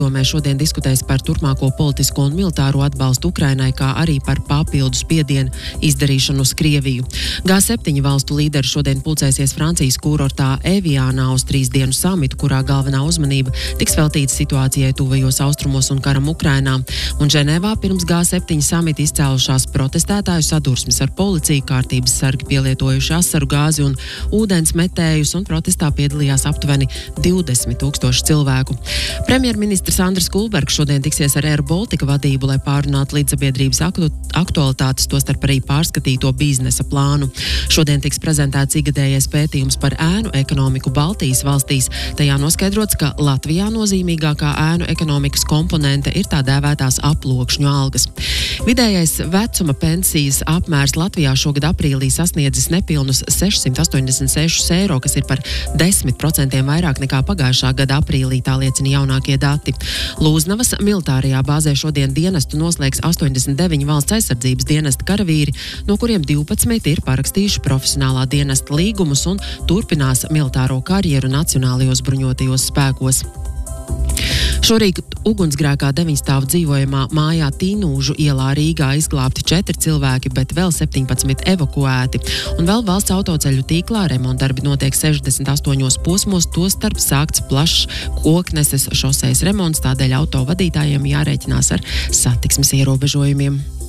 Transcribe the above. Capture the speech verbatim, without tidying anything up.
Domē šodien diskutēs par turpmāko politisko un militāro atbalstu Ukrainai, kā arī par papildu spiedienu izdarīšanu uz Krieviju. G septiņi valstu līderi šodien pulcēsies Francijas kurortā Eviānā uz trīs dienu samitu, kurā galvenā uzmanība tiks veltīta situācijai tuvajos austrumos un karam Ukrainā. Un Ženēvā pirms G septiņi samita izcēlušās protestētāju sadursmes ar policiju, kārtības sargi pielietojuši asaru gāzi un ūdens metējus, un protestā piedalījās aptuveni divdesmit tūkstoši cilvēku. Premjerministrs Andris Kulbergs šodien tiksies ar Air Baltica vadību, lai pārunātu līdzsabiedrības aktualitātes, tostarp arī pārskatīto biznesa plānu. Šodien tiks prezentēts ikgadējais pētījums par ēnu ekonomiku Baltijas valstīs. Tajā noskaidrots, ka Latvijā nozīmīgākā ēnu ekonomikas komponente ir tā dēvētās aploksņu algas. Vidējais vecuma pensijas apmērs Latvijā šogad aprīlī sasniedzis nepilnus sešsimt astoņdesmit sešus eiro, kas ir par desmit procentiem vairāk nekā pagājušā gada aprīlī, tā liecina jaunākie dati. Lūznavas militārajā bāzē šodien dienestu noslēgs astoņdesmit deviņi valsts aizsardzības dienesta karavīri, no kuriem divpadsmit ir parakstījuši profesionālā dienesta līgumus un turpinās militāro karjeru Nacionālajos bruņotajos spēkos. Šorīt ugunsgrēkā deviņstāvu dzīvojamā mājā Tīnūžu ielā Rīgā izglābti četri cilvēki, bet vēl septiņpadsmit evakuēti. Un vēl valsts autoceļu tīklā remontdarbi notiek sešdesmit astoņos posmos, tostarp sākts plašs Kokneses šosejas remonts, tādēļ auto vadītājiem jārēķinās ar satiksmes ierobežojumiem.